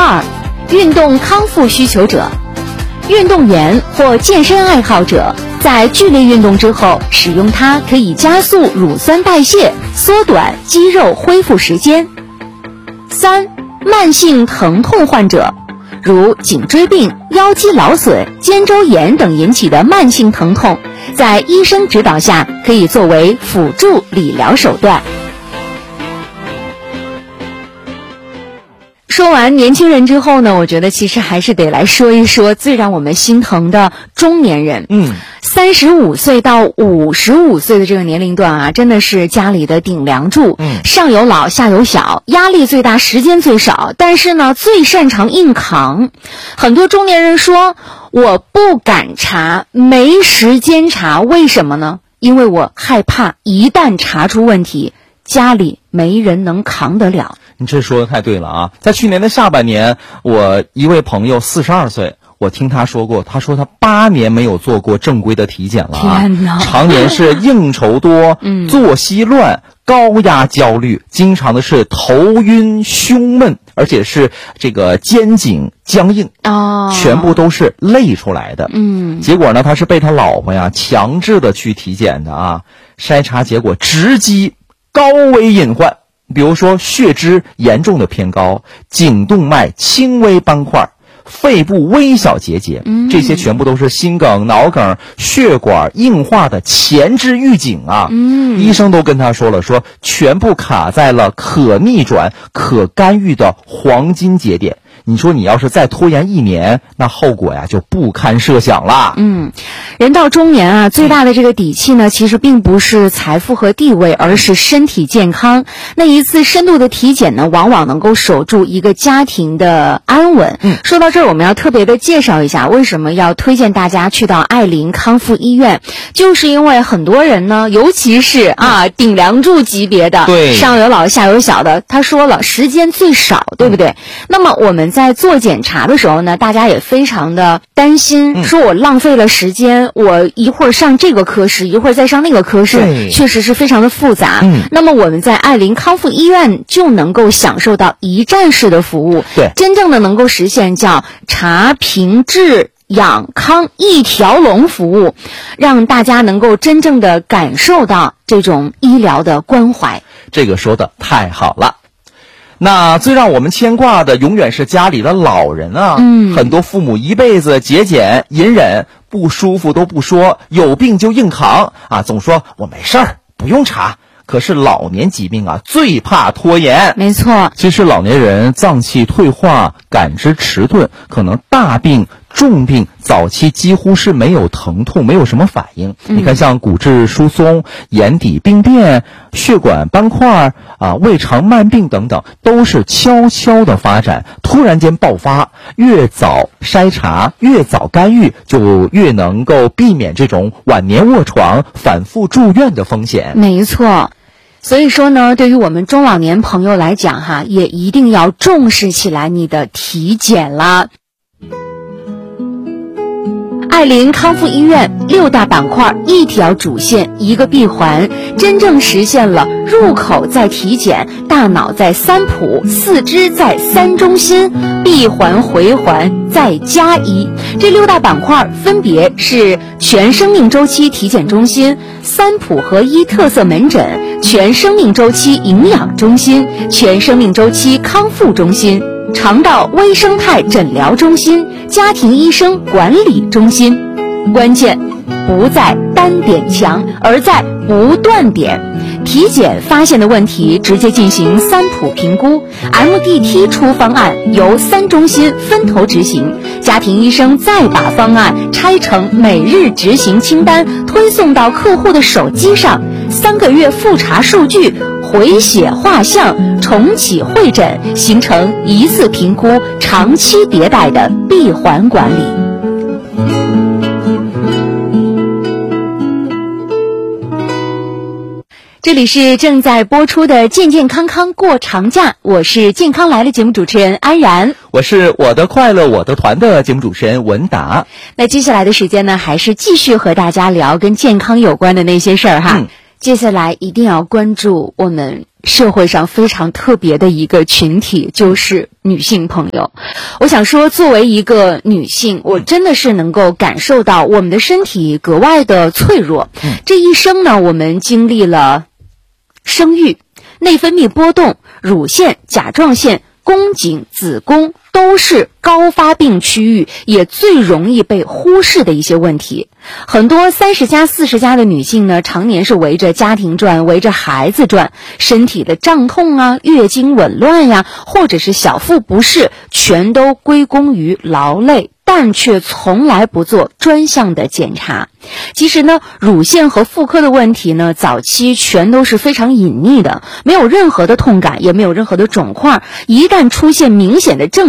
2、运动康复需求者。运动员或健身爱好者在剧烈运动之后使用它，可以加速乳酸代谢，缩短肌肉恢复时间。3、慢性疼痛患者，如颈椎病、腰肌劳损、肩周炎等引起的慢性疼痛，在医生指导下可以作为辅助理疗手段。说完年轻人之后呢，我觉得其实还是得来说一说最让我们心疼的中年人。35岁到55岁的这个年龄段啊，真的是家里的顶梁柱。上有老下有小，压力最大，时间最少，但是呢最擅长硬扛。很多中年人说，我不敢查，没时间查，为什么呢？因为我害怕一旦查出问题，家里没人能扛得了。 你这说的太对了啊！在去年的下半年，我一位朋友42岁，我听他说过，他说他8年没有做过正规的体检了啊！ 天哪， 常年是应酬多，作息乱，高压焦虑，经常的是头晕胸闷，而且是这个肩颈僵硬全部都是累出来的。结果呢，他是被他老婆呀强制的去体检的啊，筛查结果直击高危隐患。比如说血脂严重的偏高，颈动脉轻微斑块，肺部微小结节，这些全部都是心梗、脑梗、血管硬化的前置预警啊！医生都跟他说了，说全部卡在了可逆转、可干预的黄金节点。你说你要是再拖延1年，那后果呀就不堪设想了。 人到中年啊，最大的这个底气呢，其实并不是财富和地位，而是身体健康。那一次深度的体检呢，往往能够守住一个家庭的安稳。说到这儿，我们要特别的介绍一下，为什么要推荐大家去到爱林康复医院，就是因为很多人呢，尤其是顶梁柱级别的， 对， 上有老下有小的，他说了时间最少，对不对？那么我们在做检查的时候呢，大家也非常的担心，说我浪费了时间，我一会儿上这个科室，一会儿再上那个科室，确实是非常的复杂。那么我们在爱林康复医院就能够享受到一站式的服务， 对， 真正的能够实现叫查评治养康一条龙服务，让大家能够真正的感受到这种医疗的关怀。 这个说的太好了。那最让我们牵挂的永远是家里的老人啊，很多父母一辈子节俭隐忍，不舒服都不说，有病就硬扛啊，总说我没事儿，不用查。可是老年疾病啊，最怕拖延。 没错， 其实老年人脏器退化、感知迟钝，可能大病重病早期几乎是没有疼痛，没有什么反应。你看像骨质疏松、眼底病变、血管斑块胃肠慢病等等，都是悄悄的发展，突然间爆发。越早筛查，越早干预，就越能够避免这种晚年卧床、反复住院的风险。 没错。所以说呢，对于我们中老年朋友来讲也一定要重视起来你的体检啦。爱林康复医院6大板块，一条主线，一个闭环，真正实现了入口在体检，大脑在三普，四肢在三中心，闭环回环再加一。这6大板块分别是全生命周期体检中心、三普合一特色门诊、全生命周期营养中心、全生命周期康复中心、肠道微生态诊疗中心、家庭医生管理中心。关键不在单点强，而在不断点。体检发现的问题，直接进行三普评估， MDT 出方案，由3中心分头执行，家庭医生再把方案拆成每日执行清单，推送到客户的手机上，3个月复查数据，回血画像，重启会诊，形成一次评估、长期迭代的闭环管理。这里是正在播出的健健康康过长假，我是健康来了节目主持人安然， 我是我的快乐我的团的节目主持人文达。 那接下来的时间呢，还是继续和大家聊跟健康有关的那些事儿哈。 接下来一定要关注我们社会上非常特别的一个群体，就是女性朋友。我想说，作为一个女性，我真的是能够感受到我们的身体格外的脆弱。这一生呢，我们经历了生育、内分泌波动、乳腺、甲状腺、宫颈、子宫，都是高发病区域，也最容易被忽视的一些问题。很多30加40加的女性呢，常年是围着家庭转，围着孩子转，身体的胀痛啊、月经紊乱呀，或者是小腹不适，全都归功于劳累，但却从来不做专项的检查。其实呢，乳腺和妇科的问题呢，早期全都是非常隐匿的，没有任何的痛感，也没有任何的肿块，一旦出现明显的症